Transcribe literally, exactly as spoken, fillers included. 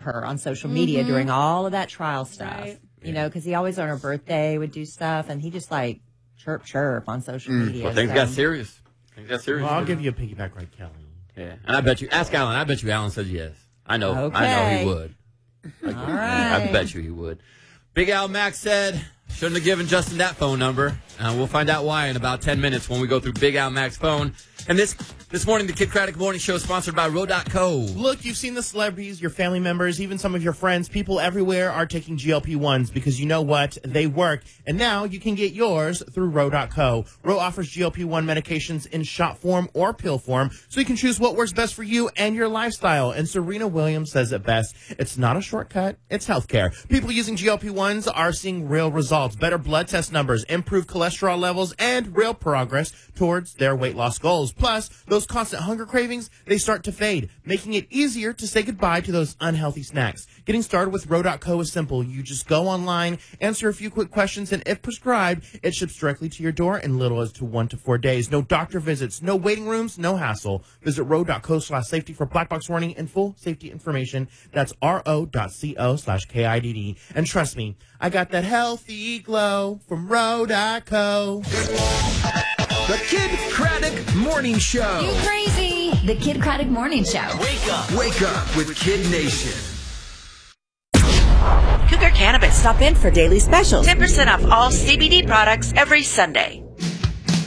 her on social media mm-hmm. during all of that trial stuff. Right. You know, because he always on her birthday would do stuff, and he just like chirp chirp on social mm. media. Well, things so. got serious. Things got serious. Well, I'll give you a piggyback right, Kelly. Yeah, and I bet you, ask Alan. I bet you Alan says yes. I know. Okay. I know he would. All right. I bet you he would. Big Al Max said, shouldn't have given Justin that phone number. Uh, we'll find out why in about ten minutes when we go through Big Al Max's phone. And this this morning, the Kid Craddock Morning Show is sponsored by Row dot co. Look, you've seen the celebrities, your family members, even some of your friends. People everywhere are taking G L P ones because you know what? They work. And now you can get yours through Row dot co. Row offers G L P one medications in shot form or pill form, so you can choose what works best for you and your lifestyle. And Serena Williams says it best. It's not a shortcut. It's healthcare. People using G L P ones are seeing real results, better blood test numbers, improved cholesterol levels, and real progress towards their weight loss goals. Plus, those constant hunger cravings, they start to fade, making it easier to say goodbye to those unhealthy snacks. Getting started with Row dot co is simple. You just go online, answer a few quick questions, and if prescribed, it ships directly to your door in little as to one to four days. No doctor visits, no waiting rooms, no hassle. Visit Row dot co slash safety for black box warning and full safety information. That's ro dot co slash K I D D. And trust me, I got that healthy glow from Row dot co. The Kid Craddock Morning Show. You crazy. The Kid Craddock Morning Show. Wake up. Wake up with Kid Nation. Cougar Cannabis. Stop in for daily specials. ten percent off all C B D products every Sunday.